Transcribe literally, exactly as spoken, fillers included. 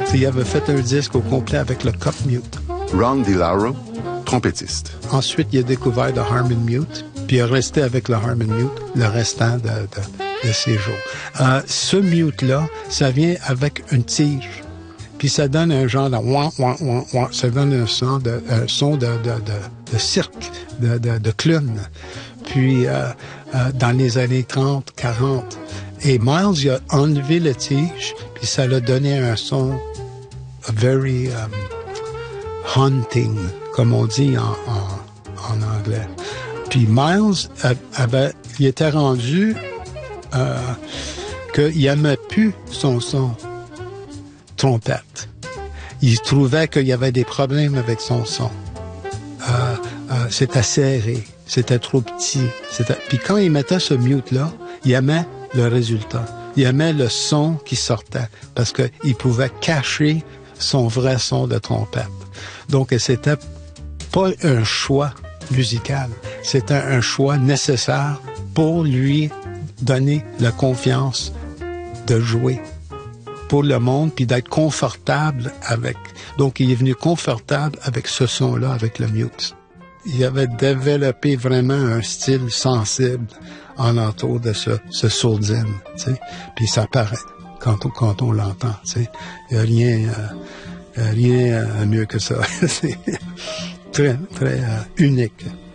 Il avait fait un disque au complet avec le cup mute. Ron DiLauro, trompettiste. Ensuite, il a découvert le Harmon Mute, puis il est resté avec le Harmon Mute le restant de, de, de ses jours. Euh, ce mute-là, ça vient avec une tige, puis ça donne un genre de ouin, ouin, ouin, ouin. Ça donne un son de, un son de, de, de, de cirque, de, de, de clown. Puis, euh, euh, dans les années trente, quarante, et Miles, il a enlevé la tige, puis ça l'a donné un son very um, haunting, comme on dit en, en, en anglais. Puis Miles avait, il était rendu euh, qu'il n'aimait plus son son trompette. Il trouvait qu'il y avait des problèmes avec son son. Euh, euh, c'était serré, c'était trop petit. C'était... Puis quand il mettait ce mute-là, il aimait le résultat. Il aimait le son qui sortait parce qu'il pouvait cacher son vrai son de trompette. Donc, c'était pas un choix musical. C'était un choix nécessaire pour lui donner la confiance de jouer pour le monde puis d'être confortable avec. Donc, il est venu confortable avec ce son-là, avec le mute. Il avait développé vraiment un style sensible en entour de ce, ce sourdine, tu sais. Puis ça paraît quand on, quand on l'entend, tu sais. Il n'y a rien, euh, rien euh, mieux que ça. C'est très, très euh, unique.